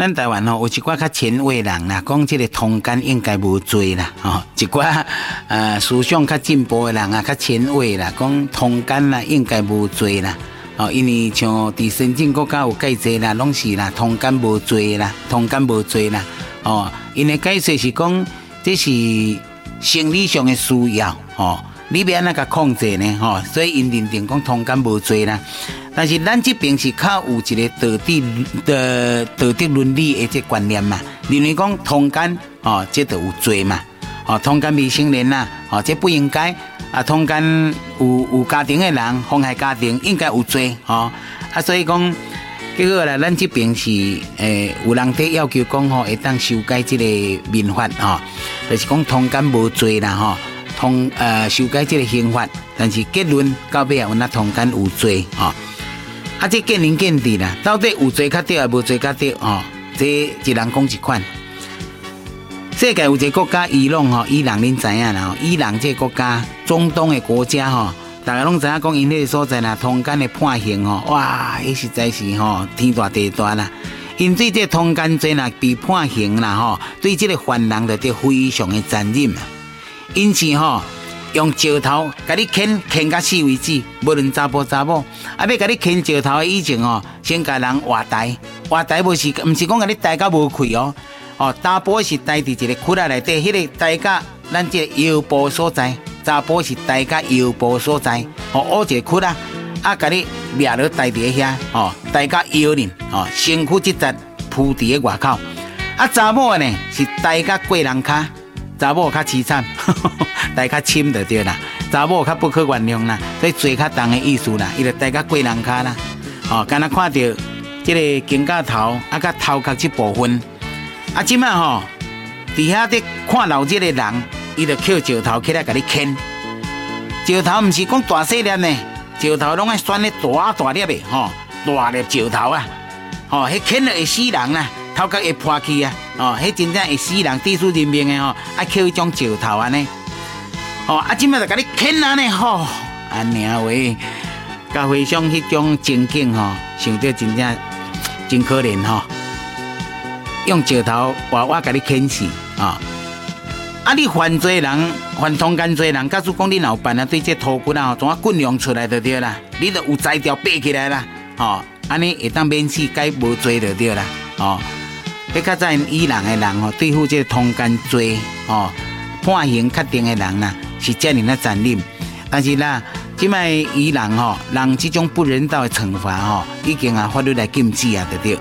咱台湾有一寡较前卫人啦，讲这个通奸应该无罪啦，一寡思想较进步的人啊，较前卫啦，讲通奸啦应该无罪啦。因为像伫先进国家有介济啦，拢是啦，通奸无罪啦，通奸无罪啦。因的解释是讲，这是生理上的需要，你要安怎甲控制呢？所以因认定讲通奸无罪啦。但是咱这边是较有一个道德伦理的这观念嘛，认为讲通奸这就有罪嘛，通奸未成年啦，这不应该。通奸有家庭的人妨害家庭，应该有罪，所以讲，结果啦，咱这边是有人在要求讲会当修改这个民法，就是讲通奸无罪啦，修改这个刑法，但是结论到尾有那通奸有罪，这见仁见智啦，到底有罪较对，无罪较对，这一人讲一款。世界有一个国家伊朗伊朗恁知影啦，伊朗这个国家，中东的国家大家拢知影讲因迄个所在啦，通奸的判刑哇，迄实在是天大地大啦。因对这通奸罪啦被判刑啦对这个犯人就得非常的残忍啊。因此用石头甲你牵到死为止，无论查甫查某，要甲你牵石头的以前先甲人活台，活台毋是讲甲你台到无气查甫是待伫一个窟仔内底，迄个待甲咱这个腰部所在，查甫是待甲腰部所在，挖一个窟仔，甲你掠落待伫遐，待甲腰呢，身躯即节铺伫个外口，查某呢是待甲过人骹，查某较凄惨，待较深就对啦，查某较不可原谅啦，所以罪较重的意思啦，伊就待甲过人骹啦，敢若看到即个肩胛头甲头壳这部分。即摆伫遐伫看老这个人，伊就捡石头起来甲你牵。石头毋是讲大细粒呢，石头拢爱选咧大粒的大粒石头啊，迄牵了会死人啦，头壳会破去啊，迄真正会死人，地主人命的爱捡迄种石头安尼。即摆就甲你牵安尼安尼喂，甲回想迄种情景想到真正真可怜用石头我甲你牵死你犯罪人犯通奸罪人，假使讲你老板对这头骨从滚量出来就对啦，你就有材料爬起来啦，安尼会当免死改无罪就对啦，迄较早伊朗的人对付这通奸罪判刑确定的人啦，是遮尔残忍，但是啦，即摆伊朗人这种不人道的惩罚已经法律来禁止就对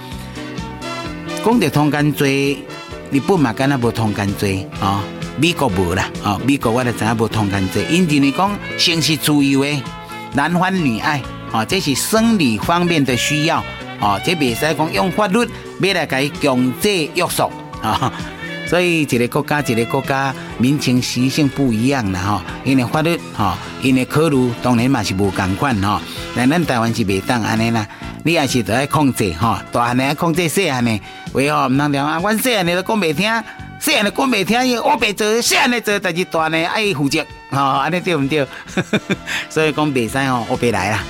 讲到通奸罪，日本嘛敢若无通奸罪美国无啦美国我就知影无通奸罪，因认为讲性是自由的，男欢女爱这是生理方面的需要这袂使讲用法律要来甲伊强制约束所以一个国家民情习性不一样啦因为法律因为考虑当然嘛是无共款但咱台湾是袂当安尼啦。你也是得爱控制大汉的爱控制细汉的，为唔通聊阮细汉的都讲袂听，细汉的讲袂听，我袂做，细汉的做，但是大汉的爱负责，安尼对唔对？所以讲袂使我别来啦。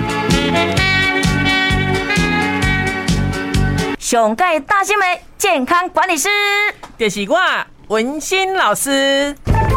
上届大新闻健康管理师， 就是我文心老师。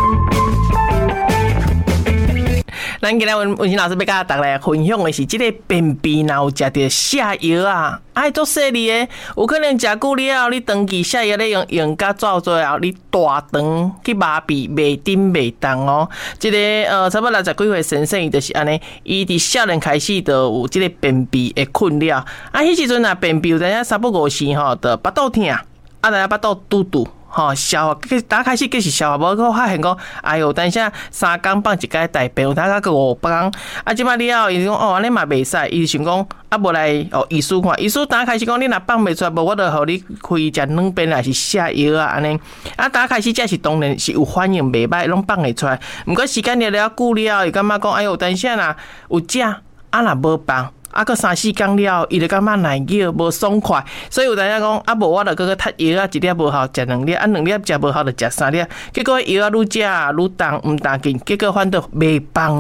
咱今日文心老师要甲大家分享的是，这个便秘若有食到泻药啊，爱做细腻的，有可能食久了后，你长期泻药咧用甲做最后，你大肠去麻痹，袂顶袂动这个差不多60几岁先生，伊就是安尼，伊伫少年开始就有这个便秘的困扰，迄时阵便秘有阵啊3不5时就腹肚痛，阵啊腹肚嘟嘟。消化打开始计是消化无好，发现讲，哎哟，等一下3天放一摆大便，有当个5天，即摆了后，伊讲安尼嘛袂使，伊想讲无来医师看，医师打开始讲，你若放袂出来，无我就互你开食软便还是泻药安尼，打开始这是当然是有反应袂歹，拢放会出来，毋过时间了久了，伊感觉讲，哎哟，等一下若有食，若无放。个3、4天了，伊就感觉难咬，无爽快，所以有阵仔讲，无我就搁踢药一粒无效，食2粒，2粒食无效就食3粒，结果药愈食愈重，毋重紧，结果反倒袂放啦。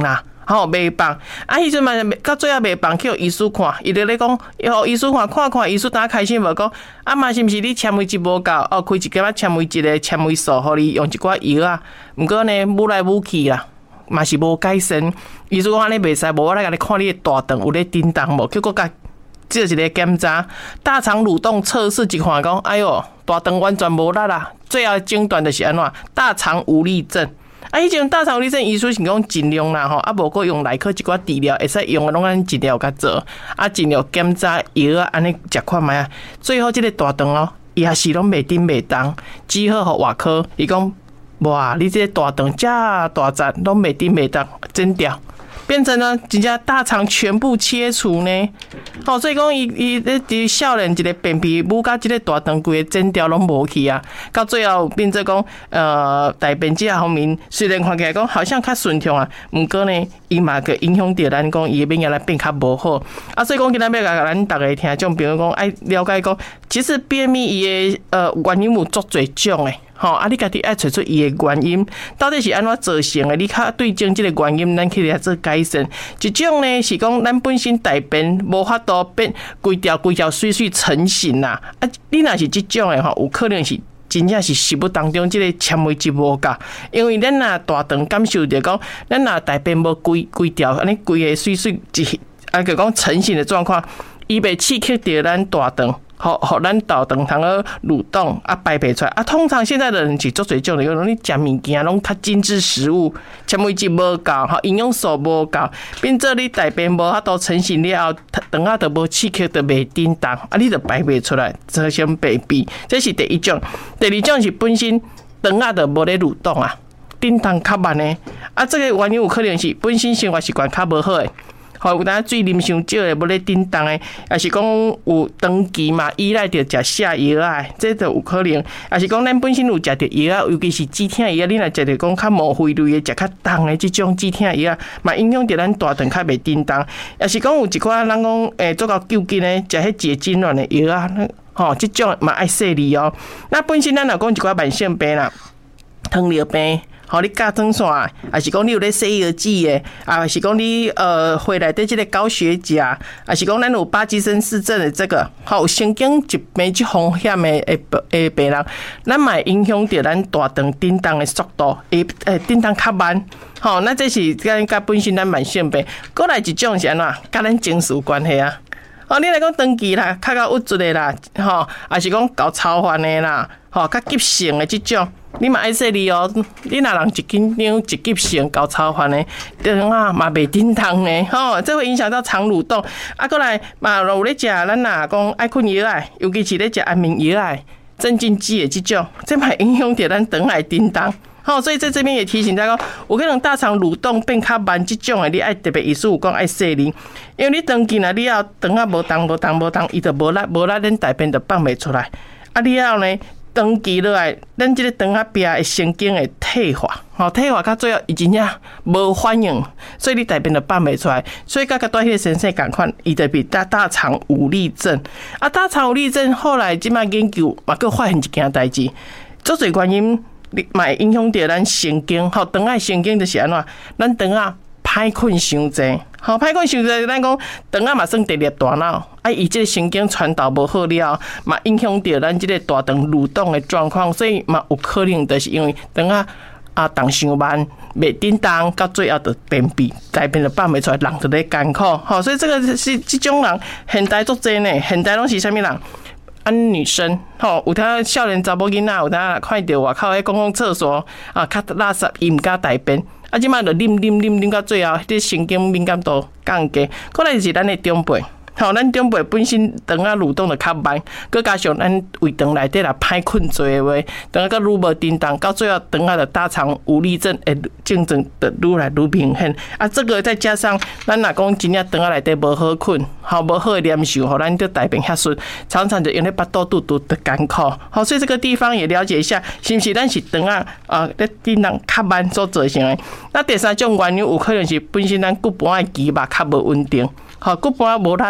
袂放，迄阵嘛到最后袂放，去医师看，伊就咧讲，互医师看，医师打开心无讲，嘛是毋是你纤维质无够？开一间纤维质的纤维素，互你用一寡药啊。毋过呢，舞来舞去啦，嘛是无改善。医师讲安尼袂使，无我来甲你看你的大肠有咧叮当无？结果甲做一个检查，大肠蠕动测试一看，讲哎哟，大肠完全无力啦。最后诊断就是安怎？大肠无力症。迄种大肠无力症，医师是讲尽量啦吼，无过用内科一寡治疗会使用的，拢按治疗甲做，尽量检查药安尼食看卖啊。最后即个大肠伊也是拢袂顶袂动，只好互外科，伊讲哇，你这个大肠遮大隻拢袂顶袂动，整掉。变成呢，真正大肠全部切除呢，所以讲伊伫少年一个便秘，母甲即个大肠规个整条拢无去啊，到最后变做讲大便这方面虽然看起来讲好像较顺畅啊，毋过呢，伊嘛个影响到咱讲伊的免疫力变较无好所以讲今仔要甲咱逐个听众朋友讲，爱了解讲，其实便秘伊的原因有足侪种诶。你家己爱找出伊的原因，到底是安怎造成的？你较对症这个原因，咱去来做改善。一种呢是讲咱本身大便无法度变规条水成型啦。你若是这种的有可能是真正是食物当中这个纤维质无够，因为咱若大肠感受着讲，咱若大便无规条安尼规个水就讲成型的状况，伊袂刺激到咱大肠。互咱大肠通个蠕动排排出来通常现在的人是足侪种的，你食物件拢较精致食物，纤维质无够，营养素无够，变做你大便无法度成型了后，肠就无刺激，就袂叮当你就排袂出来，造成便秘。这是第一种。第二种是本身肠就无咧蠕动叮当较慢的这个原因有可能是本身生活习惯较无好的。有当水啉伤少的，无咧叮当的，也是讲有长期嘛依赖着食瀉药这就有可能。也是讲咱本身有食着药尤其是止痛药，你若食着讲较无费类的、食较重的这种止痛药嘛影响着咱大肠较袂叮当。也是讲有一寡人讲做到救急的，食迄解痉挛的药这种嘛爱细腻那本身咱若讲一寡慢性病啦，糖尿病。你加装线，还是讲你有咧洗药剂的，还是讲你回来的这个高血钾，还是讲咱有帕金森氏症的这个，有神经疾病这风险的病人，咱嘛会影响到咱大肠叮当的速度，叮当较慢。那这是甲本身咱慢性病，过来一种是安怎，甲咱情绪有关系你来讲长期啦，较郁卒的啦，还是讲搞操烦的啦，较急性的这种。你嘛爱说你你若人一紧张、一急性搞操烦的，肠嘛袂叮当的，这会影响到肠蠕动。过来嘛有咧食，咱若讲爱困药尤其是咧食安眠药镇静剂的这种，这嘛影响到咱肠会叮当。所以在这边也提醒大家，有可能大肠蠕动变较慢这种的，你爱特别医师有讲爱细哩，因为你长期若你要肠无动，伊就无力，咱大便就放袂出来。你后呢？长期落来，咱这个肠壁的神经会退化，退化到最后伊真正无反应，所以你大便就放袂出来。所以甲迄个先生共款，伊就变大肠无力症。大肠无力症后来即摆研究嘛，佫发现一件代志，足侪原因嘛会影响到咱神经。肠的神经就是安怎，咱肠歹困伤济，歹困伤济，咱讲肠嘛算第二大脑，伊这个神经传导无好了，嘛影响到咱这个大肠蠕动的状况，所以嘛有可能就是因为肠动伤慢，袂叮当，到最后就便秘，大便就放袂出来，人就咧艰苦。所以这个是这种人，现代足济呢，现代拢是啥物人？女生，有当少年查某囡仔，有当看到外口迄公共厕所较垃圾，伊毋敢大便。即摆就啉到最后，迄神经敏感度降低。过来就是咱的长辈，咱长辈本身肠蠕动就较慢，佮加上咱胃肠内底啦歹困做的话，肠佮愈无叮当，到最后肠就大肠无力症的症状就愈来愈明显。这个再加上咱若讲真正肠内底无好困，无好的黏受，咱就大便遐顺，常常就用咧巴肚肚肚的艰苦。所以这个地方也了解一下，是不是咱是肠咧叮当较慢所造成的？那第三种原因有可能是本身咱骨盘的肌肉较无稳定。骨盘无力啦，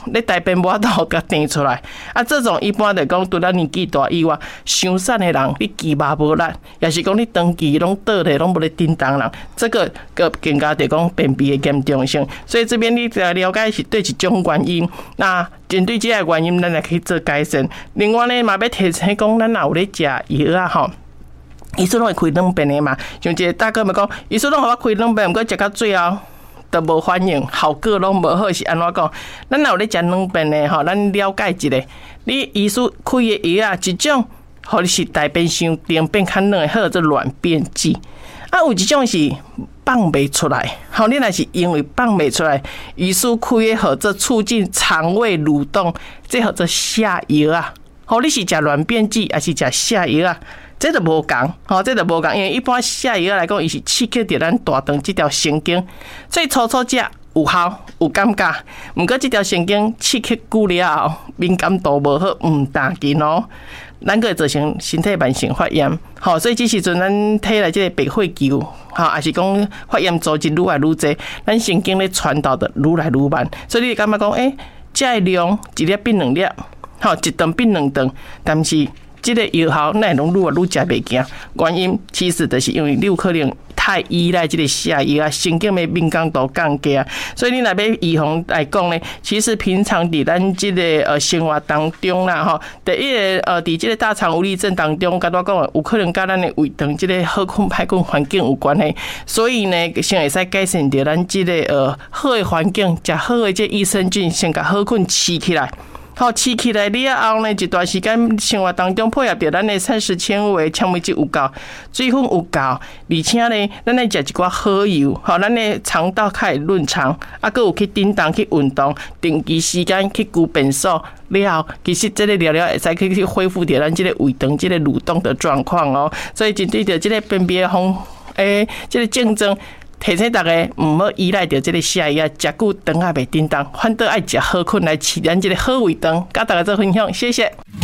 你大便无法度甲填出来。啊，这种一般来讲，除咱年纪大以外，伤瘦的人，你鸡肉无力，也是讲你长期拢倒咧，拢无咧叮当人，这个更加得讲便秘的严重性。所以这边你了解是对一种原因，那针对这个原因，咱来去做改善。另外呢，嘛要提醒讲，咱若有咧食药啊吼。医生拢会开两遍的嘛，像一个大哥咪讲，医生拢互我开两遍，毋过食到最后都无反应，效果拢无好，是安怎讲？咱若有咧食两遍的吼，咱了解一下，你医生开的药啊，一种互你是大便伤硬变较软的，或者软便剂，啊有一种是放袂出来，好，你若是因为放袂出来，医生开的或者促进肠胃蠕动，这或者下药啊，好，你是食软便剂还是食下药啊？这就无共，吼，这就无共，因为一般下药来讲，伊是刺激着咱大肠这条神经，所以初食有效有感觉，毋过这条神经刺激久了后，敏感度无好，唔打紧哦，咱个会造成身体慢性发炎，吼，所以这时阵咱体内这个白血球，吼，还是讲发炎组织愈来愈侪，咱神经咧传导的愈来愈慢，所以你感觉讲，这个量一粒变两粒，吼，一顿变两顿，但是这个药效那拢愈来愈食袂惊，原因其实就是因为你有可能太依赖这个下药啊，神经的敏感度降低啊，所以你若要预防来讲呢，其实平常伫咱这个生活当中啦吼，第一个伫这个大肠无力症当中，甲我讲有可能甲咱的胃肠这个好菌歹菌环境有关系，所以呢，先会使改善着咱这个好的环境，食好的这益生菌，先甲好菌饲起来。好，饲起来了后呢，一段时间生活当中配合着咱的膳食纤维、纤维质有够，水分有够，而且呢，咱来食一寡好油，好，咱的肠道较会润肠，啊，佮有去叮当去运动，定期时间去顾便所了后，其实这个了会使去恢复着咱这个胃肠这个蠕动的状况哦。所以针对着这个便秘这个症状。提醒大家唔好依赖着这个下药，食久肠也袂叮当，反倒爱食好菌来饲咱这个好胃肠。甲大家做分享，谢谢。